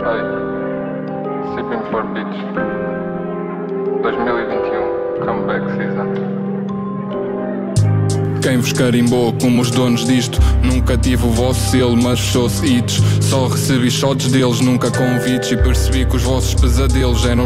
Hey, Sipping for Beach 2021 Comeback Season. Quem vos carimbou como os donos disto? Nunca tive o vosso selo, mas fechou-se hits. Só recebi shots deles, nunca convites. E percebi que os vossos pesadelos eram